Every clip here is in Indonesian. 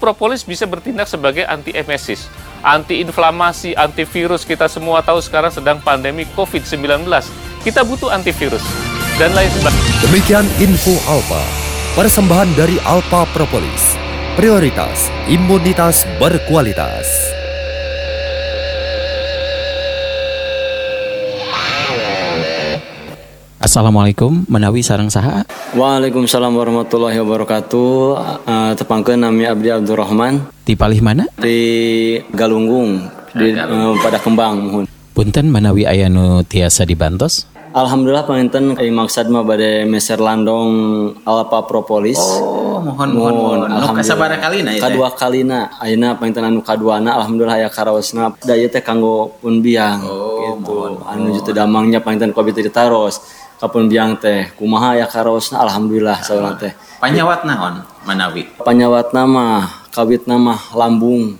propolis bisa bertindak sebagai anti-emesis, anti-inflamasi, antivirus. Kita semua tahu sekarang sedang pandemi COVID-19. Kita butuh antivirus dan lain sebagainya. Demikian info Alpa, persembahan dari Alpa Propolis. Prioritas imunitas berkualitas. Assalamualaikum, menawi sareng saha. Waalaikumsalam warahmatullahi wabarakatuh. Tepangkeun nami Abdi Abdurrahman. Di palih mana? Di Galunggung, di pada Kembang mohon. Punten menawi aya nu tiasa dibantos. Alhamdulillah panginten maksud mah bade meser landong Alpa Propolis. Oh, mohon. Nu kasabaraha kalina ieu? Kadua kalina. Ayeuna panginten anu kaduana alhamdulillah aya karaosna. Da ieu teh kanggo pun biang gitu. Anu jutu damangnya panginten kobi teh ditaros. Kapun biang teh kumaha aya karaosna alhamdulillah saurang teh. Panyawat naon manawi? Panyawatna mah kawitna mah lambung.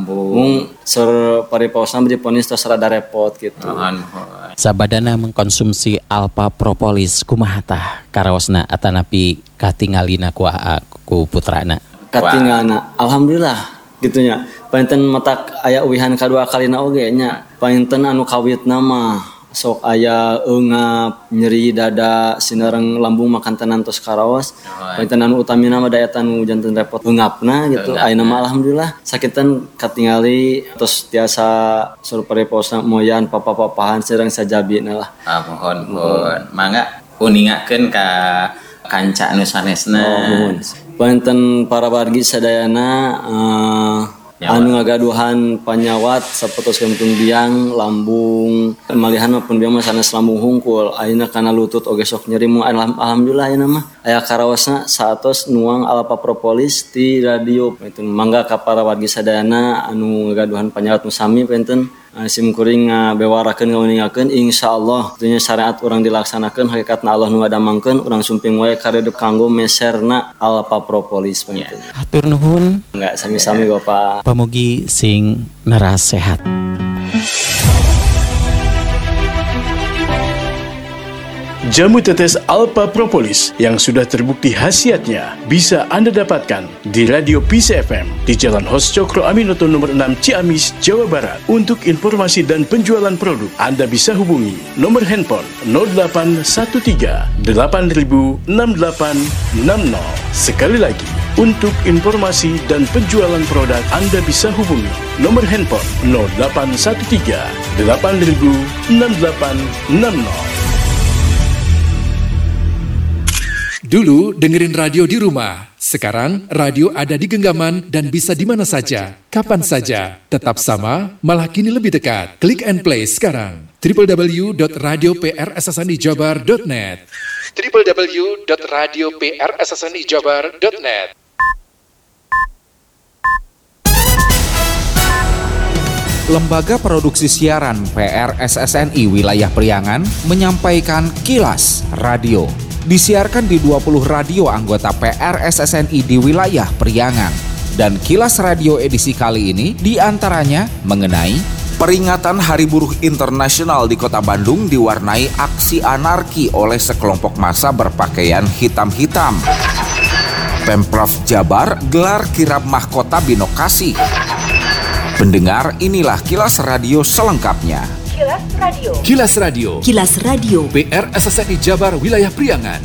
Ser pariposna diponis tos rada repot gitu. Sabadana mengkonsumsi Alpa Propolis kumaha tah karaosna atanapi katingalina ku putrana? Katingalna alhamdulillah gitunya. Painten matak aya uwihan kadua kalina oge nya. Painten anu kawitna mah sok aya eungap, nyeri dada, sineurang lambung makan tenan tos karaos. Painten anu utamina mah daya tanu janten repot eungapna gitu. Ayeuna mah alhamdulillah sakitan katingali tos tiasa sur pareposna moyan papa-papahan sareng sajabina lah. Mohon. Mangga uningakeun ka kanca anu sanesna. Painten para wargi sadayana anu ngagaduhan panyawat sapertoskeun pun biang lambung malihan pun biang mah sanes lambung hungkul ayeuna kana lutut oge sok nyeri mah alhamdulillah ayeuna mah aya karaosna saatos nuang Alpa Propolis ti radio. Itu mangga ka para wargi sadayana anu ngagaduhan panyawat nu sami penten sim kuring bewarakeun ngauningakeun insyaallah tentunya syariat urang dilaksanakeun hakikatna Allah nu ngadamangkeun urang sumping wae karedep kanggo meserna Alpa Propolis penten. Hatur nuhun. Enggak sami-sami Bapak. Pamugi sing neras sehat. Jamu tetes Alpa Propolis yang sudah terbukti khasiatnya bisa Anda dapatkan di Radio Peace FM di Jalan Hos Cokro Aminoto nomor 6 Ciamis, Jawa Barat. Untuk informasi dan penjualan produk, Anda bisa hubungi nomor handphone 0813 8000 6860. Sekali lagi, untuk informasi dan penjualan produk, Anda bisa hubungi nomor handphone 0813 8000 6860. Dulu dengerin radio di rumah, sekarang radio ada di genggaman dan bisa di mana saja, kapan saja. Tetap sama, malah kini lebih dekat. Klik and play sekarang. www.radioprssnijabar.net www.radioprssnijabar.net. Lembaga Produksi Siaran PRSSNI Wilayah Priangan menyampaikan Kilas Radio. Disiarkan di 20 radio anggota PRSSNI di wilayah Priangan. Dan Kilas Radio edisi kali ini diantaranya mengenai peringatan Hari Buruh Internasional di Kota Bandung diwarnai aksi anarki oleh sekelompok massa berpakaian hitam-hitam. Pemprov Jabar gelar kirab mahkota binokasi. Pendengar, inilah Kilas Radio selengkapnya. Kilas Radio PRSSNI Jabar Wilayah Priangan.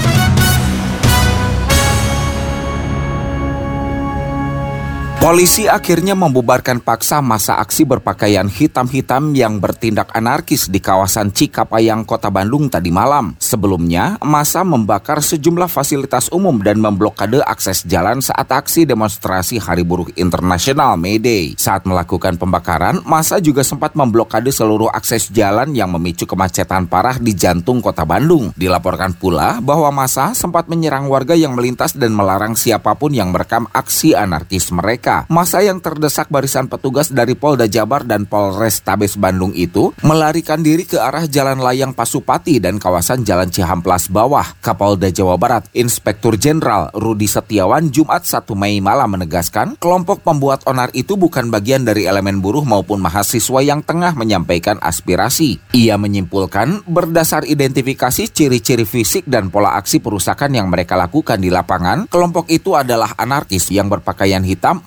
Polisi akhirnya membubarkan paksa massa aksi berpakaian hitam-hitam yang bertindak anarkis di kawasan Cikapayang, Kota Bandung tadi malam. Sebelumnya, massa membakar sejumlah fasilitas umum dan memblokade akses jalan saat aksi demonstrasi Hari Buruh Internasional May Day. Saat melakukan pembakaran, massa juga sempat memblokade seluruh akses jalan yang memicu kemacetan parah di jantung Kota Bandung. Dilaporkan pula bahwa massa sempat menyerang warga yang melintas dan melarang siapapun yang merekam aksi anarkis mereka. Massa yang terdesak barisan petugas dari Polda Jabar dan Polrestabes Bandung itu melarikan diri ke arah Jalan Layang Pasupati dan kawasan Jalan Cihamplas Bawah. Kapolda Jawa Barat, Inspektur Jenderal Rudi Setiawan Jumat 1 Mei malam menegaskan, kelompok pembuat onar itu bukan bagian dari elemen buruh maupun mahasiswa yang tengah menyampaikan aspirasi. Ia menyimpulkan, berdasar identifikasi ciri-ciri fisik dan pola aksi perusakan yang mereka lakukan di lapangan, kelompok itu adalah anarkis yang berpakaian hitam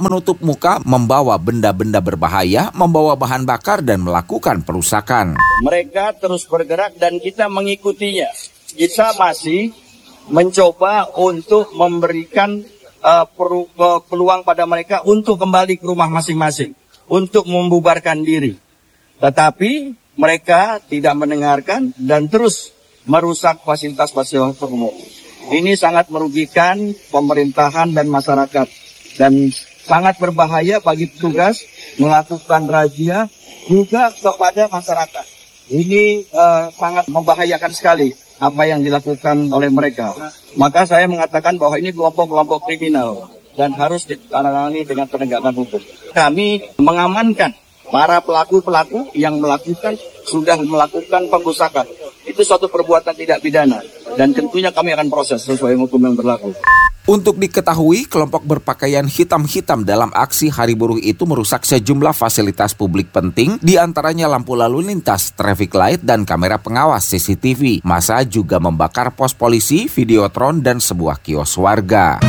menutup muka, membawa benda-benda berbahaya, membawa bahan bakar dan melakukan perusakan. Mereka terus bergerak dan kita mengikutinya. Kita masih mencoba untuk memberikan peluang pada mereka untuk kembali ke rumah masing-masing, untuk membubarkan diri. Tetapi mereka tidak mendengarkan dan terus merusak fasilitas-fasilitas umum. Ini sangat merugikan pemerintahan dan masyarakat dan sangat berbahaya bagi petugas melakukan razia juga kepada masyarakat. Ini sangat membahayakan sekali apa yang dilakukan oleh mereka. Maka saya mengatakan bahwa ini kelompok-kelompok kriminal dan harus ditangani dengan penegakan hukum. Kami mengamankan para pelaku-pelaku yang sudah melakukan pengrusakan. Itu suatu perbuatan tidak pidana dan tentunya kami akan proses sesuai hukum yang berlaku. Untuk diketahui, kelompok berpakaian hitam-hitam dalam aksi Hari Buruh itu merusak sejumlah fasilitas publik penting, di antaranya lampu lalu lintas, traffic light, dan kamera pengawas CCTV. Massa juga membakar pos polisi, videotron, dan sebuah kios warga.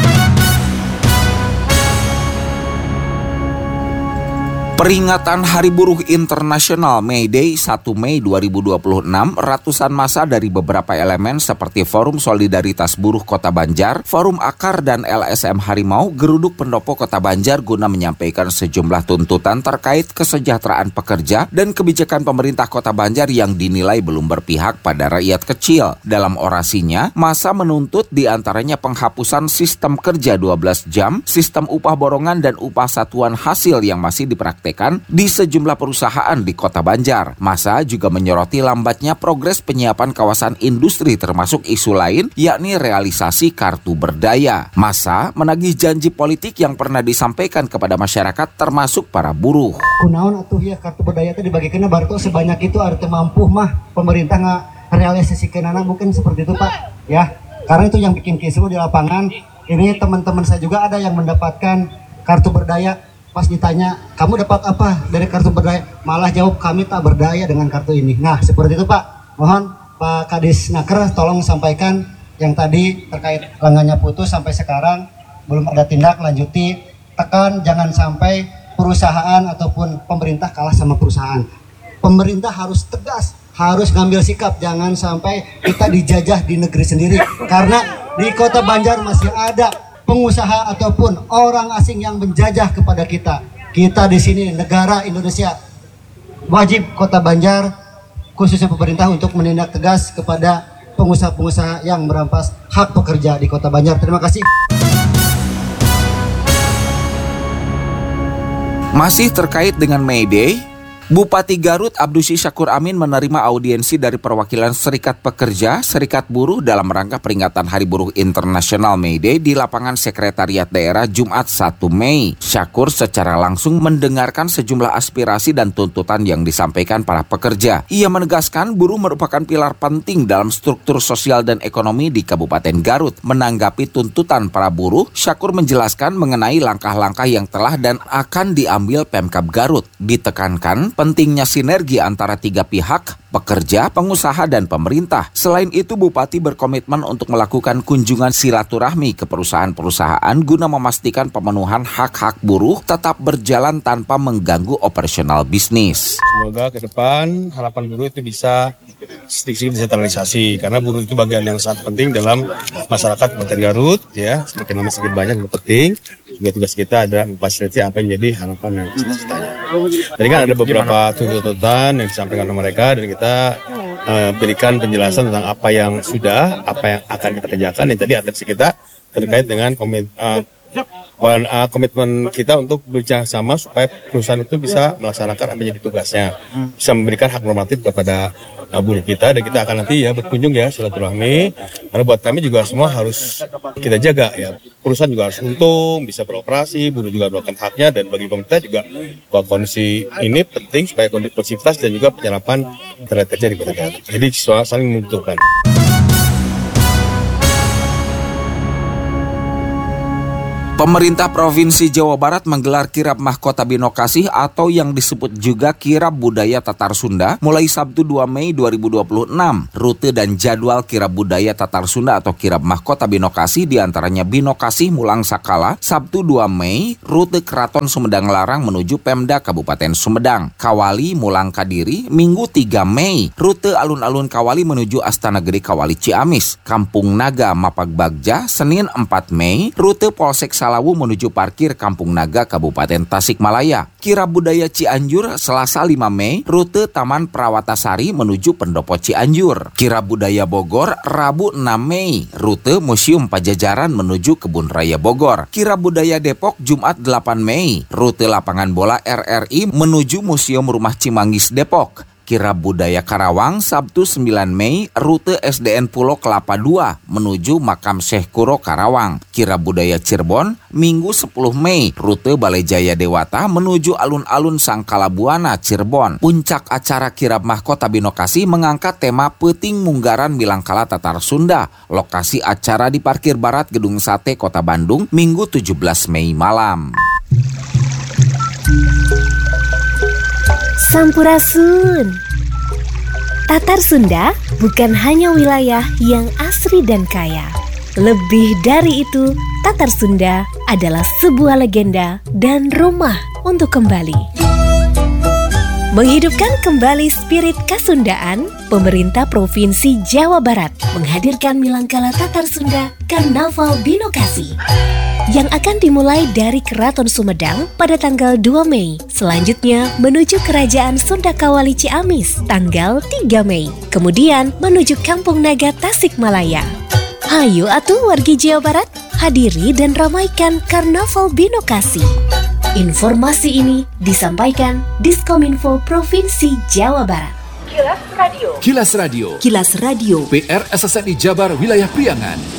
Peringatan Hari Buruh Internasional May Day 1 Mei 2026, ratusan massa dari beberapa elemen seperti Forum Solidaritas Buruh Kota Banjar, Forum Akar, dan LSM Harimau geruduk pendopo Kota Banjar guna menyampaikan sejumlah tuntutan terkait kesejahteraan pekerja dan kebijakan pemerintah Kota Banjar yang dinilai belum berpihak pada rakyat kecil. Dalam orasinya, massa menuntut diantaranya penghapusan sistem kerja 12 jam, sistem upah borongan, dan upah satuan hasil yang masih dipraktikkan di sejumlah perusahaan di Kota Banjar. Massa juga menyoroti lambatnya progres penyiapan kawasan industri termasuk isu lain yakni realisasi kartu berdaya. Massa menagih janji politik yang pernah disampaikan kepada masyarakat termasuk para buruh. Kunaon atuh ya kartu berdaya itu dibagikan baru sebanyak itu arti mampu mah pemerintah nggak realisasikan mungkin seperti itu Pak ya. Karena itu yang bikin kisruh di lapangan. Ini teman-teman saya juga ada yang mendapatkan kartu berdaya. Pas ditanya, kamu dapat apa dari kartu berdaya? Malah jawab, kami tak berdaya dengan kartu ini. Nah, seperti itu Pak. Mohon Pak Kadis Naker tolong sampaikan yang tadi terkait lengannya putus sampai sekarang belum ada tindak lanjuti. Tekan jangan sampai perusahaan ataupun pemerintah kalah sama perusahaan. Pemerintah harus tegas, harus ngambil sikap. Jangan sampai kita dijajah di negeri sendiri. Karena di Kota Banjar masih ada pengusaha ataupun orang asing yang menjajah kepada kita. Kita di sini negara Indonesia, wajib Kota Banjar khususnya pemerintah untuk menindak tegas kepada pengusaha-pengusaha yang merampas hak pekerja di Kota Banjar. Terima kasih. Masih terkait dengan May Day, Bupati Garut Abdusi Syakur Amin menerima audiensi dari perwakilan Serikat Pekerja, Serikat Buruh dalam rangka peringatan Hari Buruh Internasional May Day di lapangan Sekretariat Daerah Jumat 1 Mei. Syakur secara langsung mendengarkan sejumlah aspirasi dan tuntutan yang disampaikan para pekerja. Ia menegaskan buruh merupakan pilar penting dalam struktur sosial dan ekonomi di Kabupaten Garut. Menanggapi tuntutan para buruh, Syakur menjelaskan mengenai langkah-langkah yang telah dan akan diambil Pemkab Garut. Ditekankan pentingnya sinergi antara tiga pihak, pekerja, pengusaha, dan pemerintah. Selain itu, Bupati berkomitmen untuk melakukan kunjungan silaturahmi ke perusahaan-perusahaan guna memastikan pemenuhan hak-hak buruh tetap berjalan tanpa mengganggu operasional bisnis. Semoga ke depan harapan buruh itu bisa sedikit desentralisasi, karena buruh itu bagian yang sangat penting dalam masyarakat Kabupaten Garut. Ya, semakin lama semakin banyak yang penting. Juga tugas kita ada memfasilitasi apa yang menjadi harapan dan cita-citanya. Tadi kan ada beberapa tuntutan yang disampaikan oleh mereka dan kita berikan penjelasan tentang apa yang sudah, apa yang akan kita kerjakan. Dan tadi atensi kita terkait dengan komitmen kita untuk bekerjasama supaya perusahaan itu bisa melaksanakan apa yang menjadi tugasnya, bisa memberikan hak normatif kepada buruh kita, dan kita akan nanti ya berkunjung ya silaturahmi. Karena buat kami juga semua harus kita jaga ya, perusahaan juga harus untung, bisa beroperasi, buruh juga melakukan haknya, dan bagi pemerintah juga bahwa kondisi ini penting supaya kondisivitas dan juga penyerapan tenaga kerja di Kota Garut. Jadi saling membutuhkan. Pemerintah Provinsi Jawa Barat menggelar Kirab Mahkota Binokasih atau yang disebut juga Kirab Budaya Tatar Sunda mulai Sabtu 2 Mei 2026. Rute dan jadwal Kirab Budaya Tatar Sunda atau Kirab Mahkota Binokasih diantaranya Binokasih Mulang Sakala, Sabtu 2 Mei, rute Keraton Sumedang Larang menuju Pemda Kabupaten Sumedang. Kawali Mulang Kadiri, Minggu 3 Mei, rute alun-alun Kawali menuju Astana Gede Kawali Ciamis. Kampung Naga Mapag Bagja, Senin 4 Mei, rute Polsek Salawu menuju parkir Kampung Naga Kabupaten Tasikmalaya. Kirab Budaya Cianjur Selasa 5 Mei, rute Taman Prawatasari menuju Pendopo Cianjur. Kirab Budaya Bogor Rabu 6 Mei, rute Museum Pajajaran menuju Kebun Raya Bogor. Kirab Budaya Depok Jumat 8 Mei, rute Lapangan Bola RRI menuju Museum Rumah Cimanggis Depok. Kirab Budaya Karawang Sabtu 9 Mei, rute SDN Pulau Kelapa II menuju Makam Syekh Kuro Karawang. Kirab Budaya Cirebon Minggu 10 Mei, rute Balai Jaya Dewata menuju alun-alun Sangkala Buana Cirebon. Puncak acara Kirab Mahkota Binokasih mengangkat tema Peuting Munggaran Milangkala Tatar Sunda. Lokasi acara di parkir barat Gedung Sate Kota Bandung Minggu 17 Mei malam. Sampurasun. Tatar Sunda bukan hanya wilayah yang asri dan kaya. Lebih dari itu, Tatar Sunda adalah sebuah legenda dan rumah untuk kembali. Menghidupkan kembali spirit Kasundaan, pemerintah Provinsi Jawa Barat menghadirkan Milangkala Tatar Sunda Karnaval Binokasih yang akan dimulai dari Keraton Sumedang pada tanggal 2 Mei. Selanjutnya menuju Kerajaan Sunda Kawali Ciamis tanggal 3 Mei. Kemudian menuju Kampung Naga Tasikmalaya. Hayu atuh wargi Jawa Barat, hadiri dan ramaikan Karnaval Binokasih. Informasi ini disampaikan Diskominfo Provinsi Jawa Barat. Kilas Radio. Kilas Radio. Kilas Radio. PR SSNI Jabar Wilayah Priangan.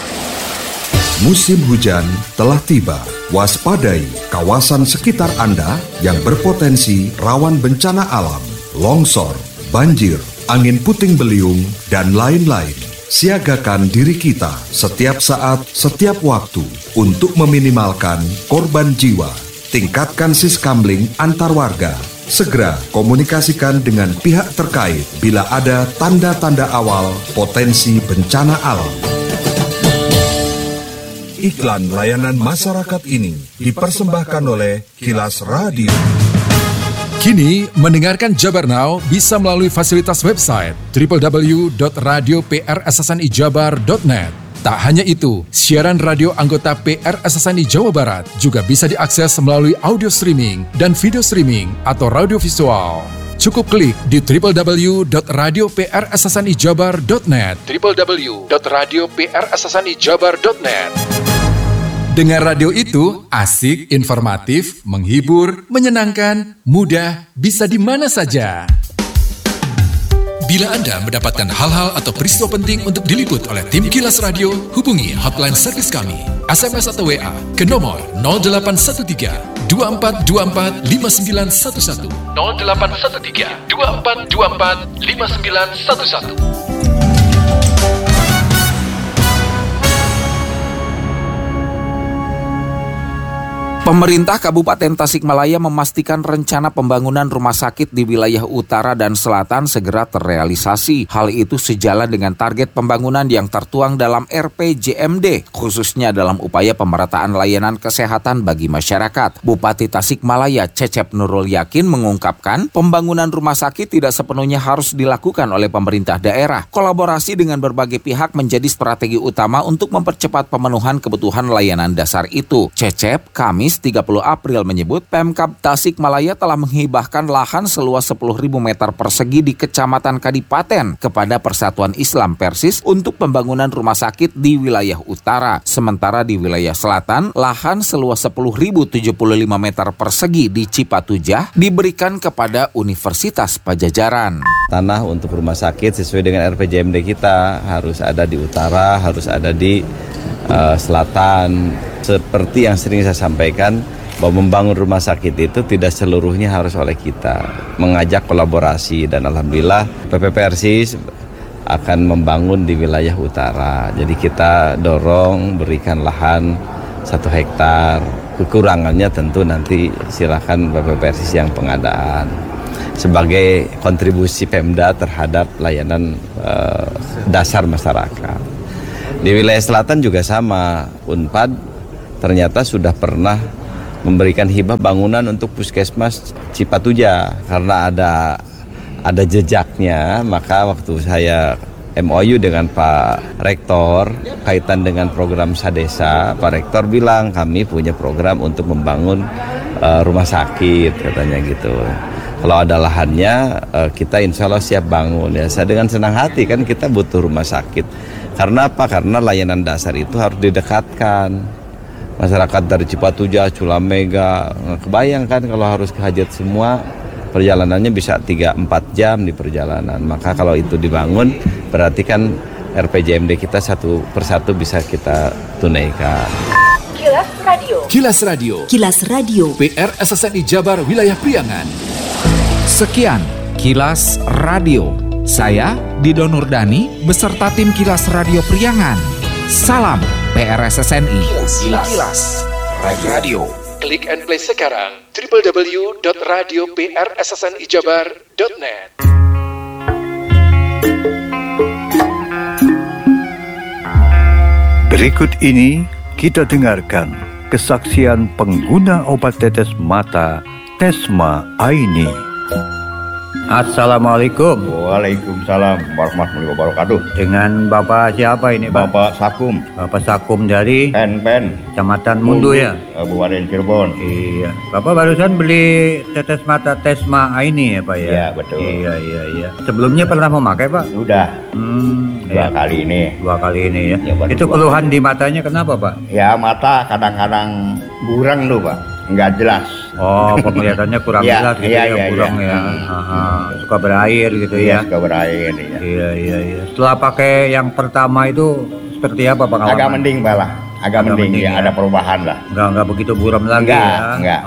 Musim hujan telah tiba. Waspadai kawasan sekitar Anda yang berpotensi rawan bencana alam, longsor, banjir, angin puting beliung, dan lain-lain. Siagakan diri kita setiap saat, setiap waktu untuk meminimalkan korban jiwa. Tingkatkan siskamling antar warga. Segera komunikasikan dengan pihak terkait bila ada tanda-tanda awal potensi bencana alam. Iklan layanan masyarakat ini dipersembahkan oleh Kilas Radio. Kini, mendengarkan Jabar Now bisa melalui fasilitas website www.radioprssnijabar.net. Tak hanya itu, siaran radio anggota PR SSNI Jawa Barat juga bisa diakses melalui audio streaming dan video streaming atau radio visual. Cukup klik di www.radioprssnijabar.net www.radioprssnijabar.net. Dengan radio itu, asik, informatif, menghibur, menyenangkan, mudah, bisa di mana saja. Bila Anda mendapatkan hal-hal atau peristiwa penting untuk diliput oleh tim Kilas Radio, hubungi hotline servis kami, SMS atau WA ke nomor 0813 2424 5911 0813 2424 5911. Pemerintah Kabupaten Tasikmalaya memastikan rencana pembangunan rumah sakit di wilayah utara dan selatan segera terrealisasi. Hal itu sejalan dengan target pembangunan yang tertuang dalam RPJMD, khususnya dalam upaya pemerataan layanan kesehatan bagi masyarakat. Bupati Tasikmalaya Cecep Nurul Yakin mengungkapkan, pembangunan rumah sakit tidak sepenuhnya harus dilakukan oleh pemerintah daerah. Kolaborasi dengan berbagai pihak menjadi strategi utama untuk mempercepat pemenuhan kebutuhan layanan dasar itu. Cecep Kamis 30 April menyebut Pemkab Tasikmalaya telah menghibahkan lahan seluas 10.000 meter persegi di Kecamatan Kadipaten kepada Persatuan Islam Persis untuk pembangunan rumah sakit di wilayah utara. Sementara di wilayah selatan, lahan seluas 10.075 meter persegi di Cipatujah diberikan kepada Universitas Pajajaran. Tanah untuk rumah sakit sesuai dengan RPJMD kita harus ada di utara, harus ada di selatan. Seperti yang sering saya sampaikan, bahwa membangun rumah sakit itu tidak seluruhnya harus oleh kita. Mengajak kolaborasi dan alhamdulillah PP Persis akan membangun di wilayah utara. Jadi kita dorong, berikan lahan 1 hektar. Kekurangannya tentu nanti silakan Bapak Persis yang pengadaan sebagai kontribusi Pemda terhadap layanan dasar masyarakat. Di wilayah selatan juga sama, Unpad ternyata sudah pernah memberikan hibah bangunan untuk Puskesmas Cipatuja karena ada jejaknya. Maka waktu saya MOU dengan Pak Rektor kaitan dengan program Sadesa, Pak Rektor bilang kami punya program untuk membangun rumah sakit, katanya gitu. Kalau ada lahannya kita insya Allah siap bangun. Ya, saya dengan senang hati, kan kita butuh rumah sakit. Karena apa? Karena layanan dasar itu harus didekatkan. Masyarakat dari Cipatuja, Culamega, kebayang kan kalau harus ke Hajat semua, perjalanannya bisa 3-4 jam di perjalanan. Maka kalau itu dibangun, berarti kan RPJMD kita satu persatu bisa kita tunaikan. Kilas Radio. Kilas Radio. Kilas Radio. PR SSNI Jabar Wilayah Priangan. Sekian Kilas Radio. Saya Dido Nurdani beserta tim Kilas Radio Priangan. Salam PRSSNI. Kilas Radio. Klik and play sekarang www.radioprssnijabar.net. Berikut ini kita dengarkan kesaksian pengguna obat tetes mata Tesma Aini. Assalamualaikum. Waalaikumsalam warahmatullahi wabarakatuh. Dengan Bapak siapa ini, Pak? Bapak Sakum. Bapak Sakum dari Pen Kecamatan Mundu ya? Kabupaten Cirebon. Iya. Bapak barusan beli tetes mata Tesma Aini ya, Pak ya? Iya, betul. Iya. Sebelumnya pernah memakai, Pak? Sudah. Dua kali ini. Ya, itu keluhan di matanya kenapa, Pak? Ya, mata kadang-kadang buram tuh, Pak. Enggak jelas. Oh, penglihatannya kurang jelas gitu ya, kurang ya. Suka berair gitu ya. Suka berair ya. Iya. Setelah pakai yang pertama itu seperti apa pengalaman? Agak mending, Pak. Agak mending ya, ada perubahan lah. Enggak begitu buram lagi Enggak.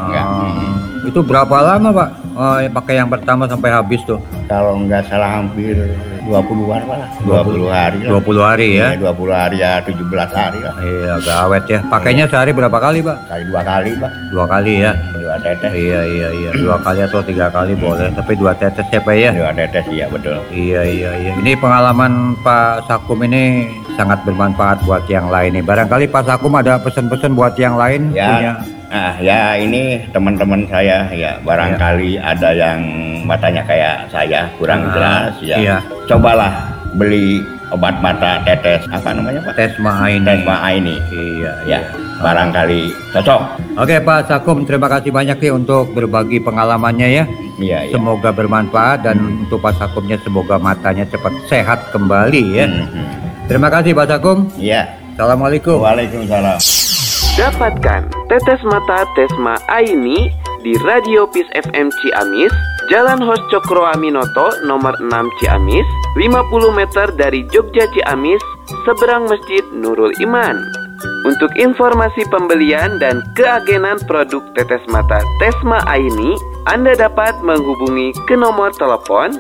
Itu berapa lama, Pak? Pakai yang pertama sampai habis tuh? Kalau enggak salah hampir 20-an Pak. 20 hari. 20 hari ya? 20 hari ya, 17 hari lah. Iya, agak awet ya. Pakainya sehari berapa kali, Pak? Dua kali, Pak. 2 kali ya? 2 tetes. Iya. 2 kali atau 3 kali boleh. Tapi 2 tetes ya, Pak ya? 2 tetes, iya betul. Iya. Ini pengalaman Pak Sakum ini sangat bermanfaat buat yang lain nih. Barangkali Pak Sakum ada pesan-pesan buat yang lain ya. punya. Ya ini teman-teman saya ya, barangkali ada yang matanya kayak saya kurang jelas ya. Iya. Cobalah beli obat mata tetes, apa namanya, Pak? Tesma Aini. Iya. Barangkali cocok. Oke, Pak Sakum, terima kasih banyak ya untuk berbagi pengalamannya ya. Iya. Semoga bermanfaat dan untuk Pak Sakumnya semoga matanya cepat sehat kembali ya. Terima kasih Pak Sakum. Iya. Assalamualaikum. Waalaikumsalam. Dapatkan tetes mata Tesma Aini di Radio Peace FM Ciamis, Jalan Hos Cokro Aminoto nomor 6 Ciamis, 50 meter dari Jogja Ciamis, seberang Masjid Nurul Iman. Untuk informasi pembelian dan keagenan produk tetes mata Tesma Aini, Anda dapat menghubungi ke nomor telepon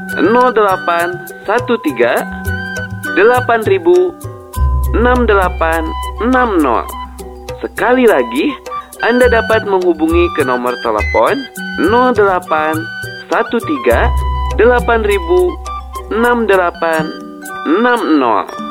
0813 8000 6860. Sekali lagi, Anda dapat menghubungi ke nomor telepon 0813 8000 6860.